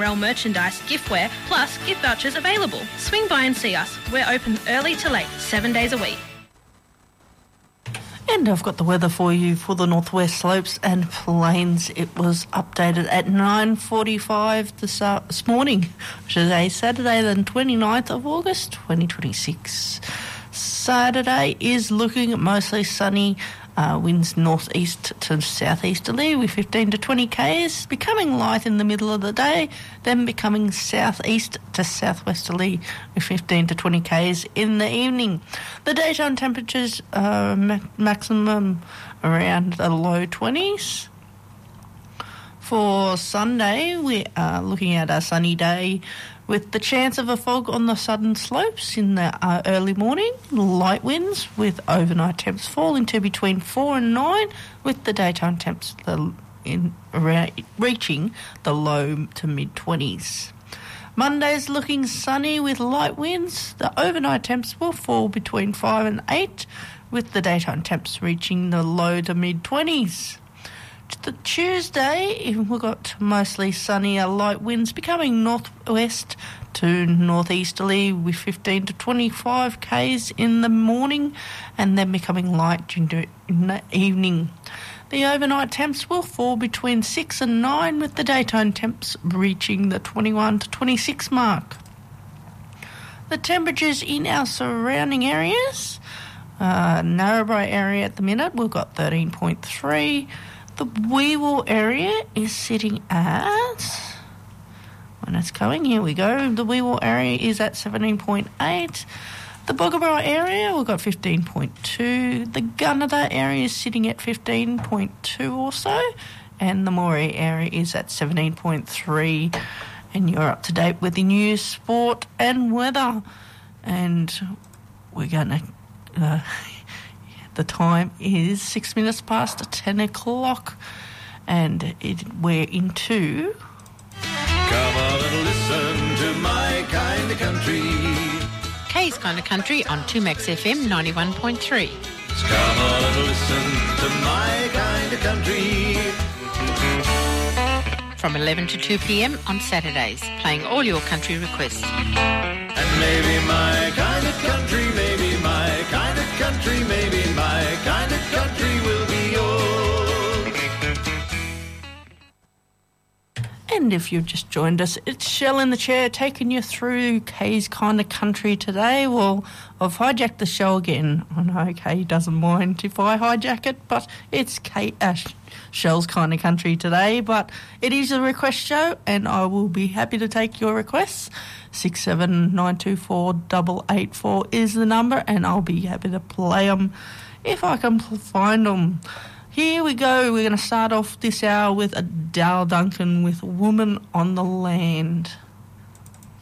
NRL merchandise, giftware, plus gift vouchers available. Swing by and see us. We're open early to late, 7 days a week. And I've got the weather for you for the Northwest Slopes and Plains. It was updated at 9:45 this morning, which is a Saturday, the 29th of August, 2026. Saturday is looking mostly sunny. Winds northeast to southeasterly with 15 to 20 k's, becoming light in the middle of the day, then becoming southeast to southwesterly with 15 to 20 k's in the evening. The daytime temperatures maximum around the low 20s. For Sunday, we are looking at a sunny day with the chance of a fog on the southern slopes in the early morning, light winds with overnight temps falling to between 4 and 9, with the daytime temps reaching the low to mid-20s. Monday's looking sunny with light winds. The overnight temps will fall between 5 and 8, with the daytime temps reaching the low to mid-20s. The Tuesday, we've got mostly sunny, light winds becoming northwest to northeasterly with 15 to 25 k's in the morning and then becoming light in the evening. The overnight temps will fall between 6 and 9, with the daytime temps reaching the 21 to 26 mark. The temperatures in our surrounding areas, Narrabri area at the minute, we've got 13.3. The Weevil area is sitting at, when it's going, here we go, the Weevil area is at 17.8. The Bogabri area, we've got 15.2. The Gunnedah area is sitting at 15.2 or so. And the Moree area is at 17.3. And you're up to date with the news, sport and weather. And we're going to... the time is 6 minutes past 10 o'clock, and we're into... Come on and listen to my kind of country. Kay's Kind of Country on 2Max FM 91.3. Come on and listen to my kind of country. From 11 to 2 p.m. on Saturdays, playing all your country requests. And maybe my kind of country, maybe my kind of country, maybe my kind of country will be yours. And if you've just joined us, it's Shell in the Chair taking you through Kay's Kind of Country today. Well, I've hijacked the show again. I know Kay doesn't mind if I hijack it, but it's Shell's Kind of Country today. But it is a request show, and I will be happy to take your requests. 67924884 is the number, and I'll be happy to play them if I can find them. Here we go. We're going to start off this hour with Adele Duncan with Woman on the Land.